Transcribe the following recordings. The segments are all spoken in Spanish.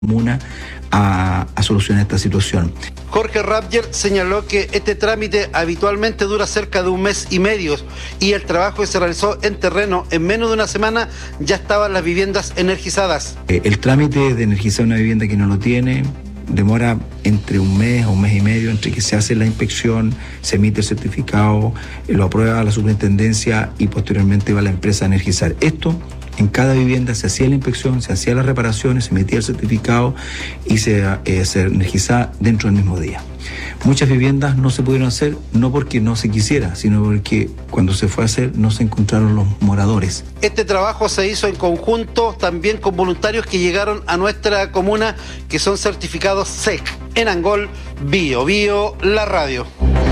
comuna a solucionar esta situación. Jorge Rapyer señaló que este trámite habitualmente dura cerca de un mes y medio y el trabajo que se realizó en terreno en menos de una semana ya estaban las viviendas energizadas. El trámite de energizar una vivienda que no lo tiene demora entre un mes o un mes y medio entre que se hace la inspección, se emite el certificado, lo aprueba la superintendencia y posteriormente va la empresa a energizar. Esto en cada vivienda se hacía la inspección, se hacían las reparaciones, se emitía el certificado y se energizaba dentro del mismo día. Muchas viviendas no se pudieron hacer, no porque no se quisiera, sino porque cuando se fue a hacer no se encontraron los moradores. Este trabajo se hizo en conjunto también con voluntarios que llegaron a nuestra comuna, que son certificados SEC. En Angol, Bio Bio, la radio.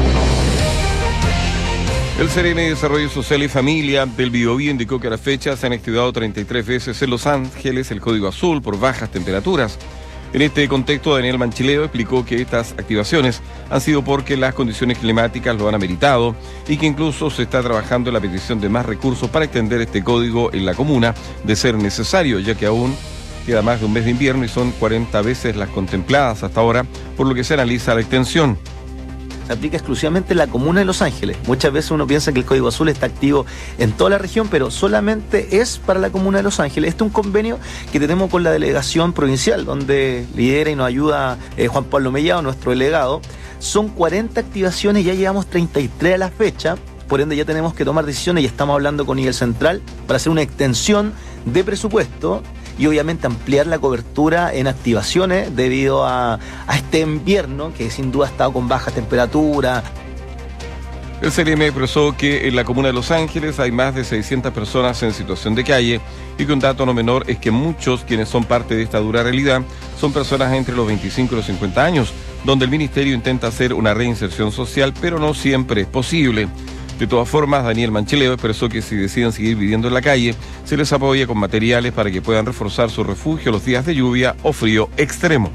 El CRM de Desarrollo Social y Familia del Biobío indicó que a la fecha se han activado 33 veces en Los Ángeles el código azul por bajas temperaturas. En este contexto, Daniel Manchileo explicó que estas activaciones han sido porque las condiciones climáticas lo han ameritado y que incluso se está trabajando en la petición de más recursos para extender este código en la comuna de ser necesario, ya que aún queda más de un mes de invierno y son 40 veces las contempladas hasta ahora, por lo que se analiza la extensión. Se aplica exclusivamente en la comuna de Los Ángeles. Muchas veces uno piensa que el Código Azul está activo en toda la región, pero solamente es para la comuna de Los Ángeles. Este es un convenio que tenemos con la delegación provincial, donde lidera y nos ayuda Juan Pablo Mellado, nuestro delegado. Son 40 activaciones, ya llevamos 33 a la fecha, por ende ya tenemos que tomar decisiones y estamos hablando con Nivel Central para hacer una extensión de presupuesto y obviamente ampliar la cobertura en activaciones debido a este invierno que sin duda ha estado con baja temperatura. El CRM expresó que en la comuna de Los Ángeles hay más de 600 personas en situación de calle y que un dato no menor es que muchos quienes son parte de esta dura realidad son personas entre los 25 y los 50 años, donde el ministerio intenta hacer una reinserción social, pero no siempre es posible. De todas formas, Daniel Manchileo expresó que si deciden seguir viviendo en la calle, se les apoya con materiales para que puedan reforzar su refugio los días de lluvia o frío extremo.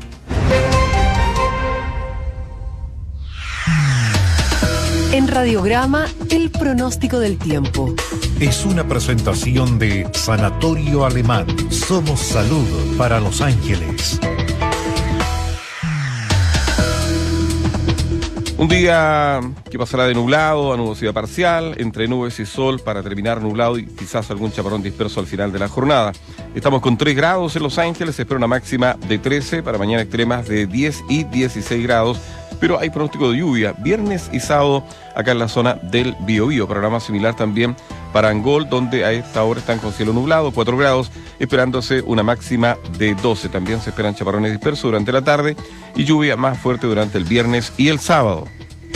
En Radiograma, el pronóstico del tiempo. Es una presentación de Sanatorio Alemán. Somos salud para Los Ángeles. Un día que pasará de nublado a nubosidad parcial, entre nubes y sol para terminar nublado y quizás algún chaparrón disperso al final de la jornada. Estamos con 3 grados en Los Ángeles, se espera una máxima de 13, para mañana extremas de 10 y 16 grados, pero hay pronóstico de lluvia viernes y sábado acá en la zona del Biobío. Programa similar también para Angol, donde a esta hora están con cielo nublado, 4 grados, esperándose una máxima de 12. También se esperan chaparrones dispersos durante la tarde y lluvia más fuerte durante el viernes y el sábado.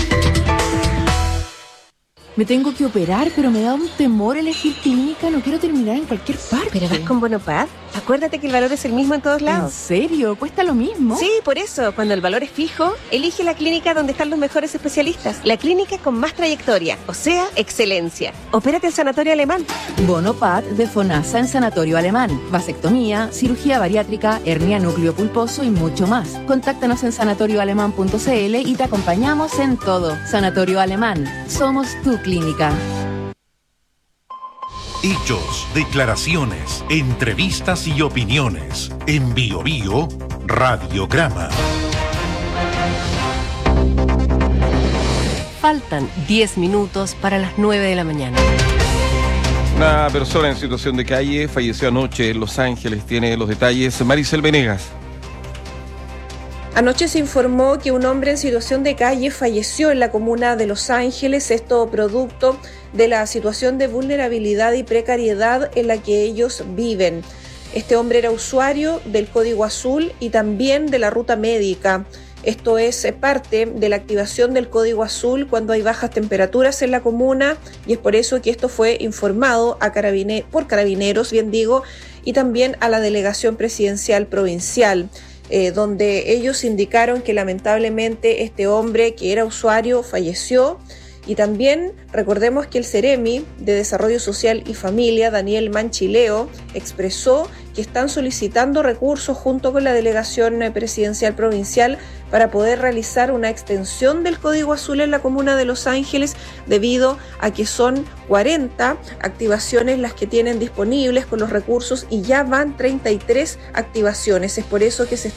Me tengo que operar, pero me da un temor elegir clínica. No quiero terminar en cualquier parte. ¿Pero vas con Bonopad? Acuérdate que el valor es el mismo en todos lados. ¿En serio? ¿Cuesta lo mismo? Sí, por eso. Cuando el valor es fijo, elige la clínica donde están los mejores especialistas. La clínica con más trayectoria, o sea, excelencia. Opérate en Sanatorio Alemán. Bonopad de FONASA en Sanatorio Alemán. Vasectomía, cirugía bariátrica, hernia núcleo pulposo y mucho más. Contáctanos en sanatorioalemán.cl y te acompañamos en todo. Sanatorio Alemán. Somos tu clínica. Hechos, declaraciones, entrevistas y opiniones. En Biobío, Radiograma. Faltan 10 minutos para las 9 de la mañana. Una persona en situación de calle falleció anoche en Los Ángeles. Tiene los detalles Maricel Venegas. Anoche se informó que un hombre en situación de calle falleció en la comuna de Los Ángeles, esto producto de la situación de vulnerabilidad y precariedad en la que ellos viven. Este hombre era usuario del Código Azul y también de la ruta médica. Esto es parte de la activación del Código Azul cuando hay bajas temperaturas en la comuna y es por eso que esto fue informado por Carabineros, y también a la Delegación Presidencial Provincial. Donde ellos indicaron que lamentablemente este hombre que era usuario falleció y también recordemos que el CEREMI de Desarrollo Social y Familia, Daniel Manchileo, expresó que están solicitando recursos junto con la delegación presidencial provincial para poder realizar una extensión del Código Azul en la comuna de Los Ángeles, debido a que son 40 activaciones las que tienen disponibles con los recursos y ya van 33 activaciones. Es por eso que se